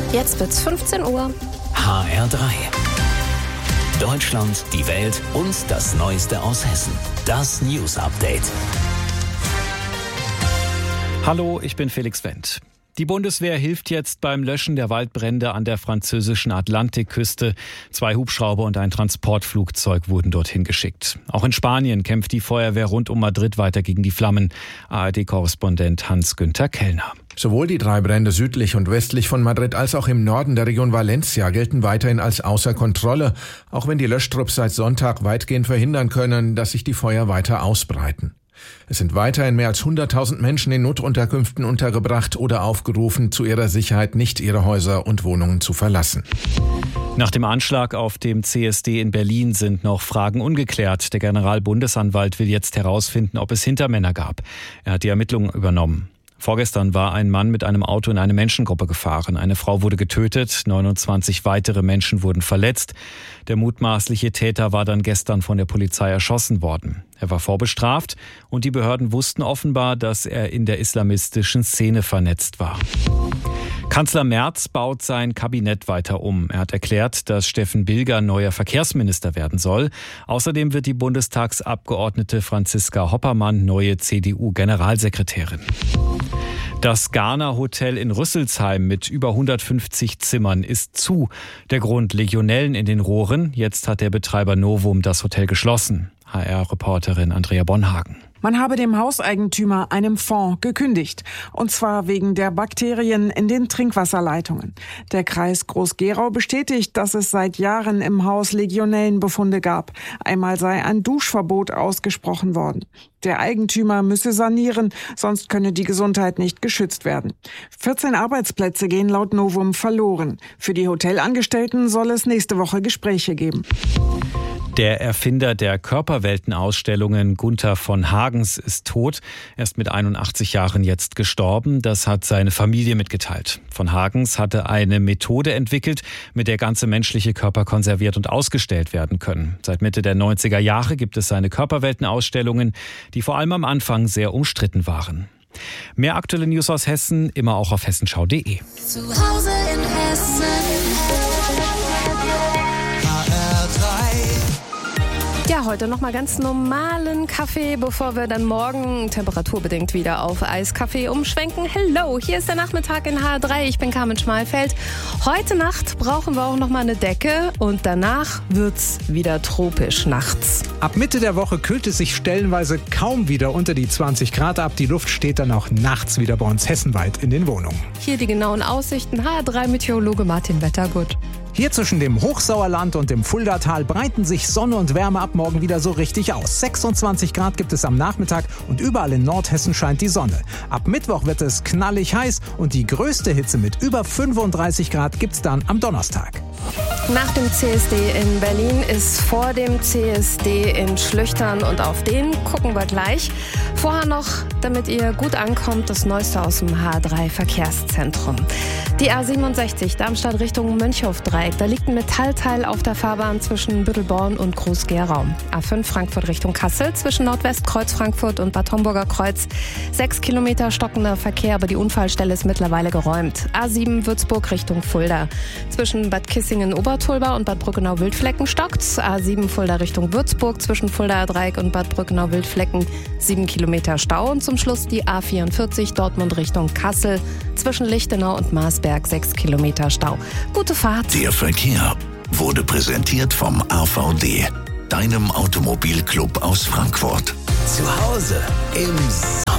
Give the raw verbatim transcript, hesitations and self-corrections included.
Jetzt wird's fünfzehn Uhr. H R drei. Deutschland, die Welt und das Neueste aus Hessen. Das News Update. Hallo, ich bin Felix Wendt. Die Bundeswehr hilft jetzt beim Löschen der Waldbrände an der französischen Atlantikküste. Zwei Hubschrauber und ein Transportflugzeug wurden dorthin geschickt. Auch in Spanien kämpft die Feuerwehr rund um Madrid weiter gegen die Flammen. A R D-Korrespondent Hans-Günther Kellner. Sowohl die drei Brände südlich und westlich von Madrid als auch im Norden der Region Valencia gelten weiterhin als außer Kontrolle, auch wenn die Löschtrupps seit Sonntag weitgehend verhindern können, dass sich die Feuer weiter ausbreiten. Es sind weiterhin mehr als hunderttausend Menschen in Notunterkünften untergebracht oder aufgerufen, zu ihrer Sicherheit nicht ihre Häuser und Wohnungen zu verlassen. Nach dem Anschlag auf dem C S D in Berlin sind noch Fragen ungeklärt. Der Generalbundesanwalt will jetzt herausfinden, ob es Hintermänner gab. Er hat die Ermittlungen übernommen. Vorgestern war ein Mann mit einem Auto in eine Menschengruppe gefahren. Eine Frau wurde getötet, neunundzwanzig weitere Menschen wurden verletzt. Der mutmaßliche Täter war dann gestern von der Polizei erschossen worden. Er war vorbestraft und die Behörden wussten offenbar, dass er in der islamistischen Szene vernetzt war. Kanzler Merz baut sein Kabinett weiter um. Er hat erklärt, dass Steffen Bilger neuer Verkehrsminister werden soll. Außerdem wird die Bundestagsabgeordnete Franziska Hoppermann neue C D U-Generalsekretärin. Das Garner Hotel in Rüsselsheim mit über hundertfünfzig Zimmern ist zu. Der Grund: Legionellen in den Rohren. Jetzt hat der Betreiber Novum das Hotel geschlossen. H R-Reporterin Andrea Bonhagen. Man habe dem Hauseigentümer, einem Fonds, gekündigt. Und zwar wegen der Bakterien in den Trinkwasserleitungen. Der Kreis Groß-Gerau bestätigt, dass es seit Jahren im Haus Legionellenbefunde gab. Einmal sei ein Duschverbot ausgesprochen worden. Der Eigentümer müsse sanieren, sonst könne die Gesundheit nicht geschützt werden. vierzehn Arbeitsplätze gehen laut Novum verloren. Für die Hotelangestellten soll es nächste Woche Gespräche geben. Der Erfinder der Körperweltenausstellungen, Gunther von Hagens, ist tot. Er ist mit einundachtzig Jahren jetzt gestorben. Das hat seine Familie mitgeteilt. Von Hagens hatte eine Methode entwickelt, mit der ganze menschliche Körper konserviert und ausgestellt werden können. Seit Mitte der neunziger Jahre gibt es seine Körperweltenausstellungen, die vor allem am Anfang sehr umstritten waren. Mehr aktuelle News aus Hessen, immer auch auf hessenschau punkt de. Zu Hause in Hessen. Ja, heute nochmal ganz normalen Kaffee, bevor wir dann morgen temperaturbedingt wieder auf Eiskaffee umschwenken. Hello, hier ist der Nachmittag in H R drei. Ich bin Carmen Schmalfeld. Heute Nacht brauchen wir auch nochmal eine Decke und danach wird's wieder tropisch nachts. Ab Mitte der Woche kühlt es sich stellenweise kaum wieder unter die zwanzig Grad ab. Die Luft steht dann auch nachts wieder bei uns hessenweit in den Wohnungen. Hier die genauen Aussichten. H R drei Meteorologe Martin Wettergut. Hier zwischen dem Hochsauerland und dem Fuldatal breiten sich Sonne und Wärme ab morgen wieder so richtig aus. sechsundzwanzig Grad gibt es am Nachmittag und überall in Nordhessen scheint die Sonne. Ab Mittwoch wird es knallig heiß und die größte Hitze mit über fünfunddreißig Grad gibt's dann am Donnerstag. Nach dem C S D in Berlin ist vor dem C S D in Schlüchtern und auf den gucken wir gleich. Vorher noch, damit ihr gut ankommt, das Neueste aus dem H R drei Verkehrszentrum. Die A siebenundsechzig Darmstadt Richtung Mönchhofdreieck. Da liegt ein Metallteil auf der Fahrbahn zwischen Büttelborn und Groß-Gerau. A fünf Frankfurt Richtung Kassel zwischen Nordwestkreuz Frankfurt und Bad Homburger Kreuz. Sechs Kilometer stockender Verkehr, aber die Unfallstelle ist mittlerweile geräumt. A sieben Würzburg Richtung Fulda. Zwischen Bad Kissingen-Obertulba und Bad Brückenau-Wildflecken stockt's. A sieben Fulda Richtung Würzburg zwischen Fulda-Dreieck und Bad Brückenau-Wildflecken. Sieben Kilometer Stau. Und zum Schluss die A vierundvierzig Dortmund Richtung Kassel. Zwischen Lichtenau und Marsberg sechs Kilometer Stau. Gute Fahrt. Der Verkehr wurde präsentiert vom A V D, deinem Automobilclub aus Frankfurt. Zu Hause im Sommer.